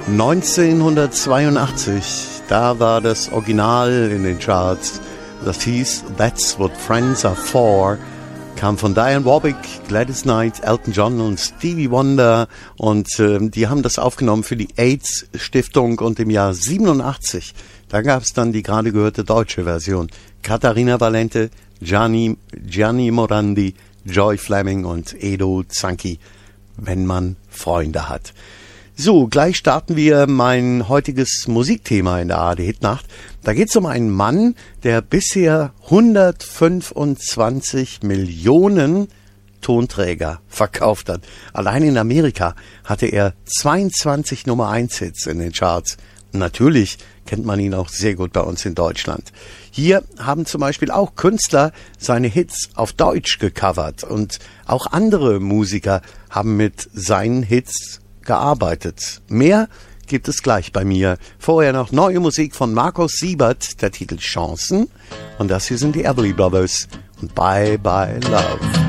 1982, da war das Original in den Charts. Das hieß That's What Friends Are For. Kam von Diane Warwick, Gladys Knight, Elton John und Stevie Wonder. Und die haben das aufgenommen für die AIDS-Stiftung. Und im Jahr 87, da gab es dann die gerade gehörte deutsche Version. Katharina Valente, Gianni Morandi, Joy Fleming und Edo Zanki, wenn man Freunde hat. So, gleich starten wir mein heutiges Musikthema in der ARD Hitnacht. Da geht es um einen Mann, der bisher 125 Millionen Tonträger verkauft hat. Allein in Amerika hatte er 22 Nummer-1-Hits in den Charts. Und natürlich kennt man ihn auch sehr gut bei uns in Deutschland. Hier haben zum Beispiel auch Künstler seine Hits auf Deutsch gecovert. Und auch andere Musiker haben mit seinen Hits gearbeitet. Mehr gibt es gleich bei mir. Vorher noch neue Musik von Markus Siebert, der Titel Chancen. Und das hier sind die Everly Brothers und Bye Bye Love.